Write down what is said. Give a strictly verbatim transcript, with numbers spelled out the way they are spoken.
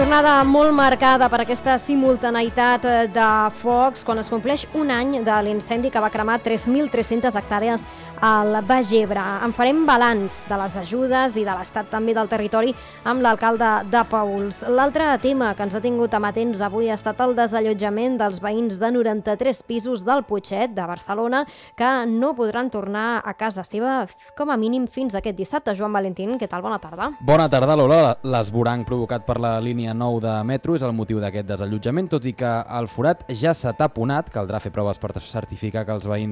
jornada molt marcada per aquesta simultaneïtat de focs quan es compleix un any de l'incendi que va cremar tres mil tres-centes hectàrees al Baix Ebre. En farem balanç de les ajudes i de l'estat també del territori amb l'alcalde de Paüls. L'altre tema que ens ha tingut amatents avui ha estat el desallotjament dels veïns de noranta-tres pisos del Putxet de Barcelona que no podran tornar a casa seva com a mínim fins aquest dissabte. Joan Valentín, què tal? Bona tarda. Bona tarda, Lola. L'esvoranc provocat per la línia nou de metro és el motiu d'aquest desallotjament, tot i que el forat ja s'ha taponat. Caldrà fer proves per certificar que els veïns